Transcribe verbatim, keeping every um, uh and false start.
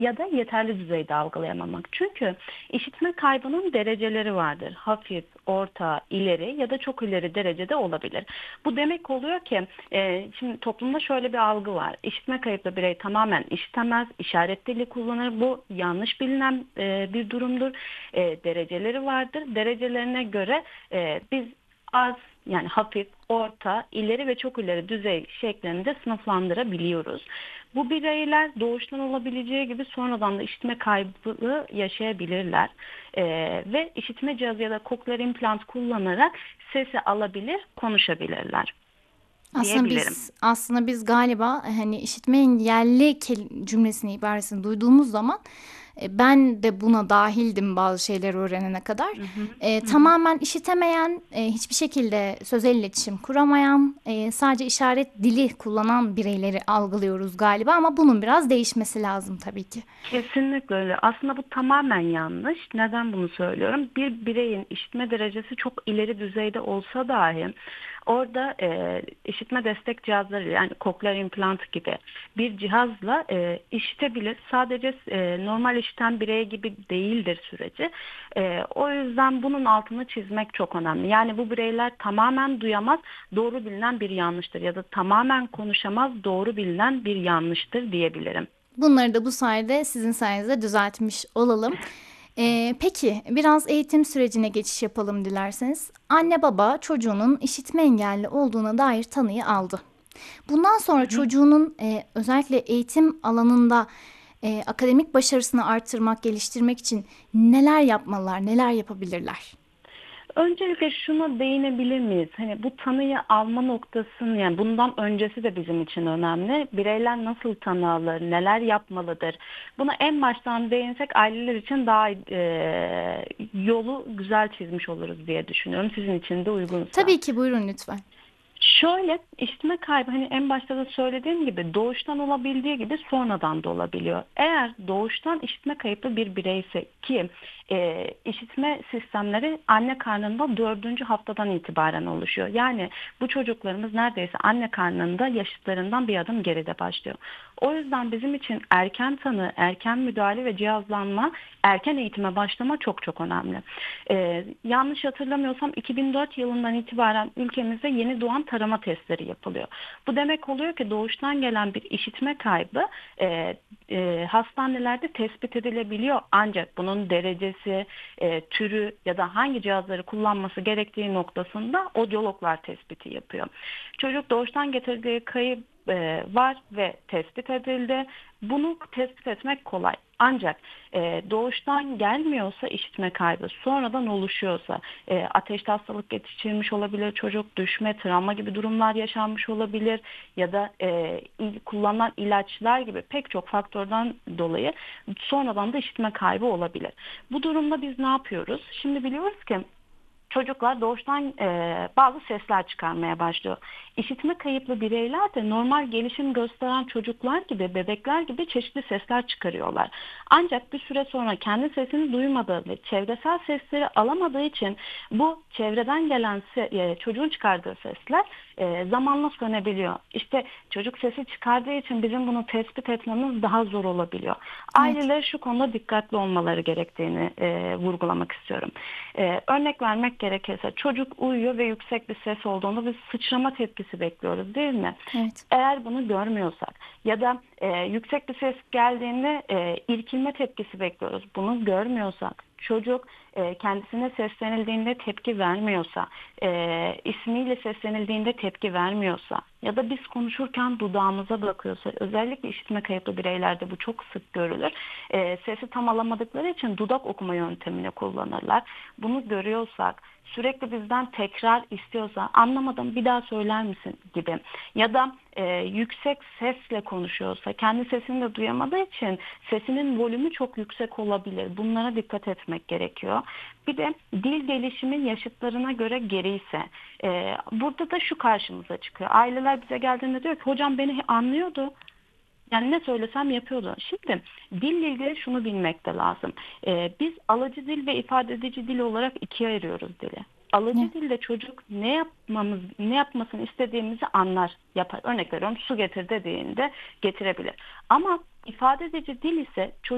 ya da yeterli düzeyde algılayamamak. Çünkü işitme kaybının dereceleri vardır. Hafif, orta, ileri ya da çok ileri derecede olabilir. Bu demek oluyor ki e, şimdi toplumda şöyle bir algı var. İşitme kayıplı birey tamamen işitemez, işaret dili kullanır. Bu yanlış bilinen e, bir durumdur. E, dereceleri vardır. Derecelerine göre e, biz az, yani hafif, orta, ileri ve çok ileri düzey şeklinde sınıflandırabiliyoruz. Bu bireyler doğuştan olabileceği gibi sonradan da işitme kaybı yaşayabilirler. Ee, ve işitme cihazı ya da kokleer implant kullanarak sesi alabilir, konuşabilirler Aslında diyebilirim. biz aslında biz galiba hani işitme engelli kel- cümlesini ibaresini duyduğumuz zaman e, ben de buna dahildim bazı şeyleri öğrenene kadar. Hı hı, E, hı hı. tamamen işitemeyen, e, hiçbir şekilde sözel iletişim kuramayan, e, sadece işaret dili kullanan bireyleri algılıyoruz galiba ama bunun biraz değişmesi lazım tabii ki. Kesinlikle öyle. Aslında bu tamamen yanlış. Neden bunu söylüyorum? Bir bireyin işitme derecesi çok ileri düzeyde olsa dahi orada e, işitme destek cihazları, yani kokleer implant gibi bir cihazla e, işitebilir. Sadece e, normal işiten birey gibi değildir süreci. E, o yüzden bunun altını çizmek çok önemli. Yani bu bireyler tamamen duyamaz, doğru bilinen bir yanlıştır ya da tamamen konuşamaz, doğru bilinen bir yanlıştır diyebilirim. Bunları da bu sayede sizin sayenizde düzeltmiş olalım. Ee, peki biraz eğitim sürecine geçiş yapalım dilerseniz. Anne baba çocuğunun işitme engelli olduğuna dair tanıyı aldı. Bundan sonra çocuğunun e, özellikle eğitim alanında e, akademik başarısını artırmak, geliştirmek için neler yapmalılar, neler yapabilirler? Öncelikle şuna değinebilir miyiz? Hani bu tanıyı alma noktasını, yani bundan öncesi de bizim için önemli. Bireyler nasıl tanı alır, neler yapmalıdır? Buna en baştan değinsek aileler için daha e, yolu güzel çizmiş oluruz diye düşünüyorum. Sizin için de uygunsa. Tabii ki buyurun lütfen. Şöyle, işitme kaybı hani en başta da söylediğim gibi doğuştan olabildiği gibi sonradan da olabiliyor. Eğer doğuştan işitme kayıplı bir bireyse ki e, işitme sistemleri anne karnında dördüncü haftadan itibaren oluşuyor. Yani bu çocuklarımız neredeyse anne karnında yaşıtlarından bir adım geride başlıyor. O yüzden bizim için erken tanı, erken müdahale ve cihazlanma, erken eğitime başlama çok çok önemli. Ee, yanlış hatırlamıyorsam iki bin dört yılından itibaren ülkemizde yeni doğan tarama testleri yapılıyor. Bu demek oluyor ki doğuştan gelen bir işitme kaybı e, e, hastanelerde tespit edilebiliyor. Ancak bunun derecesi, e, türü ya da hangi cihazları kullanması gerektiği noktasında odyologlar tespiti yapıyor. Çocuk doğuştan getirdiği kayıp e, var ve tespit edildi. Bunu tespit etmek kolay. Ancak e, doğuştan gelmiyorsa işitme kaybı, sonradan oluşuyorsa, e, ateşli hastalık geçirmiş olabilir çocuk, düşme, travma gibi durumlar yaşanmış olabilir ya da e, il- kullanılan ilaçlar gibi pek çok faktörden dolayı sonradan da işitme kaybı olabilir. Bu durumda biz ne yapıyoruz? Şimdi biliyoruz ki çocuklar doğuştan e, bazı sesler çıkarmaya başlıyor. İşitme kayıplı bireyler de normal gelişim gösteren çocuklar gibi, bebekler gibi çeşitli sesler çıkarıyorlar. Ancak bir süre sonra kendi sesini duymadığı ve çevresel sesleri alamadığı için bu çevreden gelen se- e, çocuğun çıkardığı sesler e, zamanla sönebiliyor. İşte çocuk sesi çıkardığı için bizim bunu tespit etmemiz daha zor olabiliyor. Evet. Aileler şu konuda dikkatli olmaları gerektiğini e, vurgulamak istiyorum. E, örnek vermek gerekirse çocuk uyuyor ve yüksek bir ses olduğunda biz sıçrama tepkisi bekliyoruz, değil mi? Evet. Eğer bunu görmüyorsak ya da e, yüksek bir ses geldiğinde e, irkilme tepkisi bekliyoruz. Bunu görmüyorsak, çocuk e, kendisine seslenildiğinde tepki vermiyorsa, e, ismiyle seslenildiğinde tepki vermiyorsa ya da biz konuşurken dudağımıza bakıyorsa, özellikle işitme kayıplı bireylerde bu çok sık görülür. E, sesi tam alamadıkları için dudak okuma yöntemini kullanırlar. Bunu görüyorsak, sürekli bizden tekrar istiyorsa, anlamadım bir daha söyler misin gibi ya da e, yüksek sesle konuşuyorsa, kendi sesini de duyamadığı için sesinin volümü çok yüksek olabilir. Bunlara dikkat etmek gerekiyor. Bir de dil gelişimi yaşıtlarına göre geriyse, e, burada da şu karşımıza çıkıyor. Aileler bize geldiğinde diyor ki hocam beni anlıyordu. Yani ne söylesem yapıyordu. Şimdi dille ilgili şunu bilmek de lazım. Ee, biz alıcı dil ve ifade edici dil olarak ikiye ayırıyoruz dili. Evet. Alıcı dilde çocuk ne yapmamız, ne yapmasını istediğimizi anlar, yapar. Örnek veriyorum, su getir dediğinde getirebilir. Ama ifade edici dil ise çocuk